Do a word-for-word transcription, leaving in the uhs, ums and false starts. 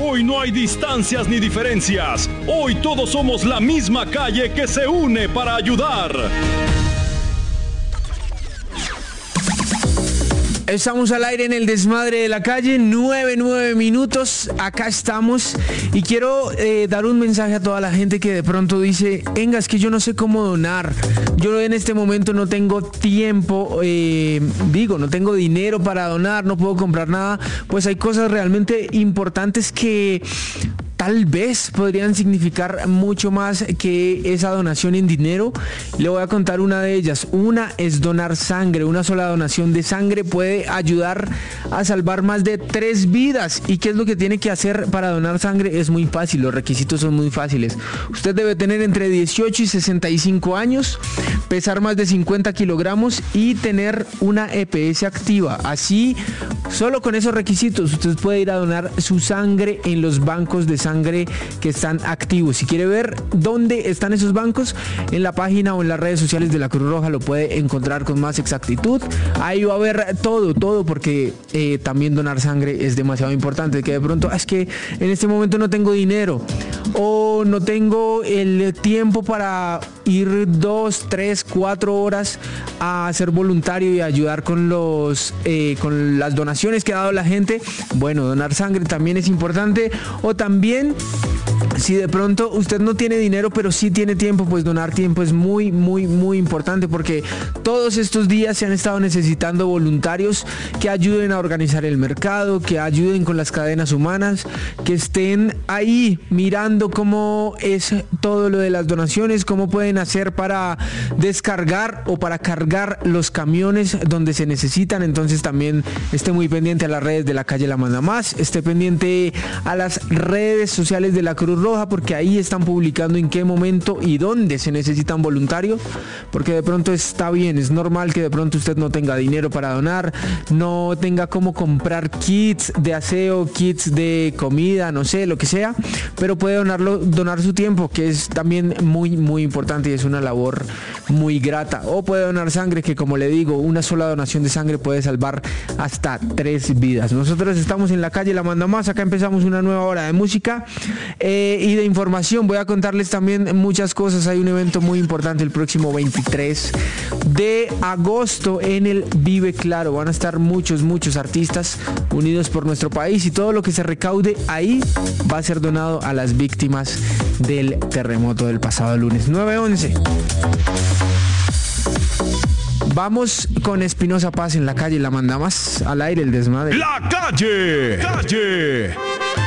Hoy no hay distancias ni diferencias. Hoy todos somos la misma calle que se une para ayudar. Estamos al aire en el desmadre de la calle, nueve, nueve minutos, acá estamos y quiero eh, dar un mensaje a toda la gente que de pronto dice, venga, es que yo no sé cómo donar, yo en este momento no tengo tiempo, eh, digo, no tengo dinero para donar, no puedo comprar nada. Pues hay cosas realmente importantes que tal vez podrían significar mucho más que esa donación en dinero. Le voy a contar una de ellas. Una es donar sangre. Una sola donación de sangre puede ayudar a salvar más de tres vidas. ¿Y qué es lo que tiene que hacer para donar sangre? Es muy fácil, los requisitos son muy fáciles. Usted debe tener entre dieciocho y sesenta y cinco años, pesar más de cincuenta kilogramos y tener una E P S activa. Así, solo con esos requisitos, usted puede ir a donar su sangre en los bancos de sangre que están activos. Si quiere ver dónde están esos bancos, en la página o en las redes sociales de la Cruz Roja lo puede encontrar con más exactitud. Ahí va a ver todo, todo, porque eh, también donar sangre es demasiado importante. Que de pronto, es que en este momento no tengo dinero o no tengo el tiempo para ir dos, tres, cuatro horas a ser voluntario y ayudar con los eh, con las donaciones que ha dado la gente. Bueno, donar sangre también es importante. O también, si de pronto usted no tiene dinero pero sí tiene tiempo, pues donar tiempo es muy, muy, muy importante, porque todos estos días se han estado necesitando voluntarios que ayuden a organizar el mercado, que ayuden con las cadenas humanas, que estén ahí mirando cómo es todo lo de las donaciones, cómo pueden hacer para descargar o para cargar los camiones donde se necesitan. Entonces también esté muy pendiente a las redes de la calle La Manda Más, esté pendiente a las redes sociales de la Cruz Roja, porque ahí están publicando en qué momento y dónde se necesitan voluntarios, porque de pronto está bien, es normal que de pronto usted no tenga dinero para donar, no tenga cómo comprar kits de aseo, kits de comida, no sé, lo que sea, pero puede donarlo, donar su tiempo, que es también muy, muy importante y es una labor muy grata. O puede donar sangre, que como le digo, una sola donación de sangre puede salvar hasta tres vidas. Nosotros estamos en la calle La Manda Más, acá empezamos una nueva hora de música eh, y de información. Voy a contarles también muchas cosas. Hay un evento muy importante el próximo veintitrés de agosto en el Vive Claro. Van a estar muchos, muchos artistas unidos por nuestro país y todo lo que se recaude ahí va a ser donado a las víctimas del terremoto del pasado lunes. nueve once. Vamos con Espinosa Paz en la calle La Manda Más, al aire el desmadre. La calle, calle.